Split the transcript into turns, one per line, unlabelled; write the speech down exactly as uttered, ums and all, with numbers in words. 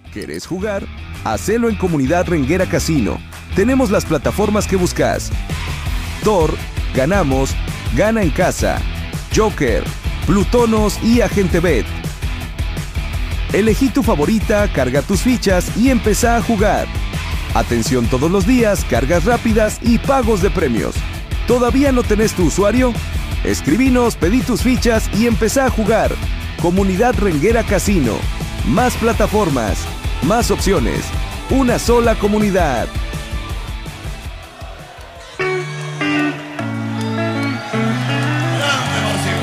¿Querés jugar? Hacelo en Comunidad Renguera Casino. Tenemos las plataformas que buscas. Thor, Ganamos, Gana en Casa, Joker, Plutonos y Agente Bet. Elegí tu favorita, carga tus fichas y empezá a jugar. Atención todos los días, cargas rápidas y pagos de premios. ¿Todavía no tenés tu usuario? Escribinos, pedí tus fichas y empezá a jugar. Comunidad Renguera Casino. Más plataformas, más opciones. Una sola comunidad.